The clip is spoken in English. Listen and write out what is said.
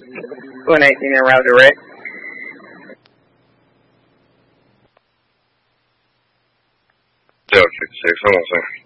219 en route direct. 066, hold on, sir.